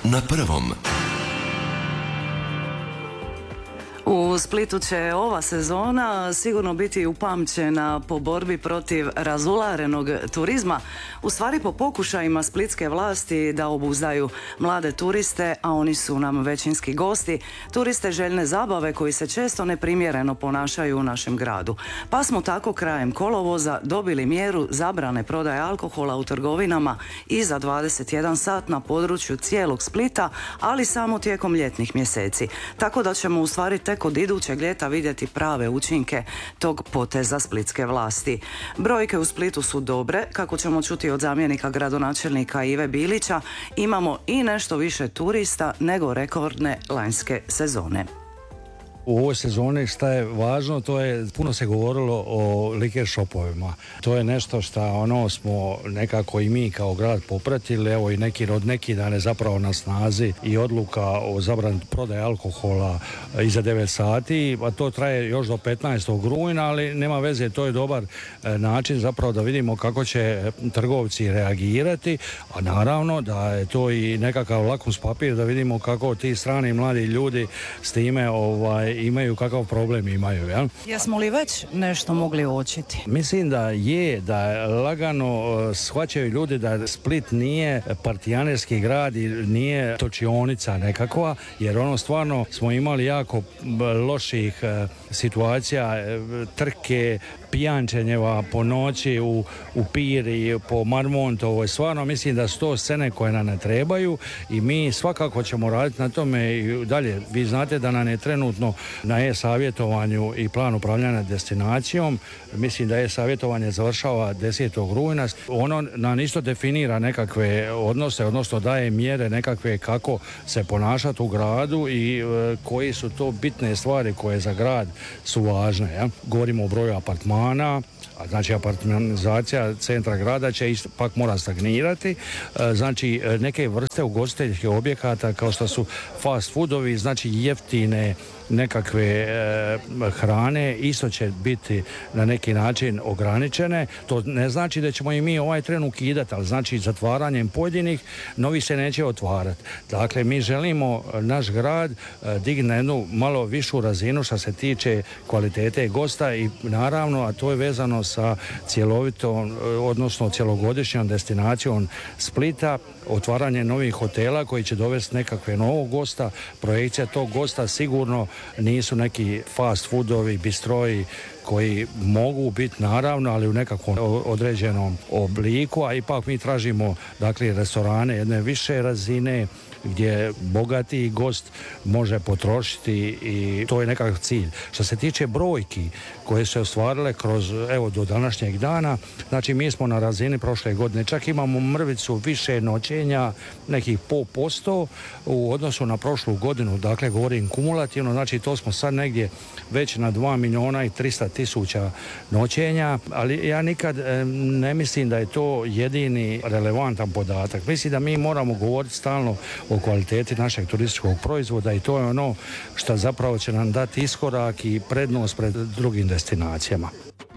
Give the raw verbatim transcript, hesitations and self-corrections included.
na prvom. U Splitu će ova sezona sigurno biti upamćena po borbi protiv razularenog turizma, u stvari po pokušajima splitske vlasti da obuzdaju mlade turiste, a oni su nam većinski gosti, turiste željne zabave koji se često neprimjereno ponašaju u našem gradu. Pa smo tako krajem kolovoza dobili mjeru zabrane prodaje alkohola u trgovinama i za dvadeset jedan sat na području cijelog Splita, ali samo tijekom ljetnih mjeseci. Tako da ćemo u stvari tek od idućeg ljeta vidjeti prave učinke tog poteza splitske vlasti. Brojke u Splitu su dobre, kako ćemo čuti od zamjenika gradonačelnika Ive Bilića, imamo i nešto više turista nego rekordne lanjske sezone. U ovoj sezoni šta je važno, to je, puno se govorilo o liker shopovima. To je nešto što ono smo nekako i mi kao grad popratili, evo i neki od neki dan je zapravo na snazi i odluka o zabrani prodaje alkohola iza devet sati, a to traje još do petnaestog rujna, ali nema veze, to je dobar način zapravo da vidimo kako će trgovci reagirati, a naravno da je to i nekakav lakus papir da vidimo kako ti strani mladi ljudi s time ovaj imaju, kakav problem imaju. Ja? Jesmo li već nešto mogli uočiti? Mislim da je, da lagano shvaćaju ljudi da Split nije partijanerski grad i nije točionica nekakva, jer ono stvarno smo imali jako loših situacija, trke, pijančenjeva po noći u, u Piri, po Marmontovoj. Stvarno mislim da su to scene koje nam ne trebaju i mi svakako ćemo raditi na tome i dalje. Vi znate da nam je trenutno na e-savjetovanju i plan upravljanja destinacijom. Mislim da e-savjetovanje završava desetog rujna. Ono nam isto definira nekakve odnose, odnosno daje mjere nekakve kako se ponašati u gradu i e, koji su to bitne stvari koje za grad su važne. Ja? Govorimo o broju apartmana, a znači apartmanizacija centra grada će ipak mora stagnirati. E, znači neke vrste ugostiteljskih objekata kao što su fast foodovi, znači jeftine nekakve e, hrane isto će biti na neki način ograničene. To ne znači da ćemo i mi ovaj tren ukidati, ali znači zatvaranjem pojedinih novi se neće otvarati. Dakle, mi želimo naš grad e, dignuti na jednu malo višu razinu što se tiče kvalitete gosta i naravno, a to je vezano sa cjelovitom, odnosno cjelogodišnjom destinacijom Splita, otvaranje novih hotela koji će dovesti nekakve novog gosta, projekcija tog gosta sigurno nisu neki fast foodovi, bistroji koji mogu biti naravno, ali u nekakvom određenom obliku, a ipak mi tražimo dakle restorane jedne više razine gdje bogati gost može potrošiti i to je nekakav cilj. Što se tiče brojki koje se ostvarile kroz, evo, do današnjeg dana, znači mi smo na razini prošle godine, čak imamo mrvicu više noćenja, nekih pol posto u odnosu na prošlu godinu, dakle govorim kumulativno, znači to smo sad negdje već na dva milijuna i trista tisuća noćenja, ali ja nikad e, ne mislim da je to jedini relevantan podatak. Mislim da mi moramo govoriti stalno o kvaliteti našeg turističkog proizvoda i to je ono što zapravo će nam dati iskorak i prednost pred drugim destinacijama.